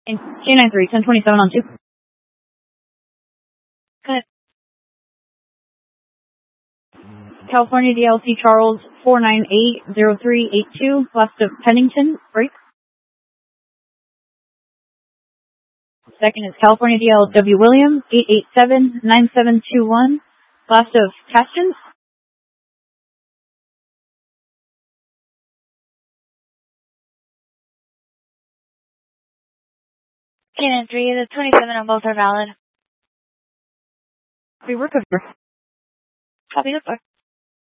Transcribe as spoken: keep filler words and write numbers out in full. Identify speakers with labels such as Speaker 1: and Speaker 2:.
Speaker 1: And K nine three, ten twenty-seven on two.
Speaker 2: Good.
Speaker 1: California D L C Charles four nine eight zero three eight two, left of Pennington, break. Second is California D L W William eight eight seven nine seven two one, left of Castions.
Speaker 2: K nine three, the twenty-seven on both are valid.
Speaker 1: We work over.
Speaker 2: Copy the floor.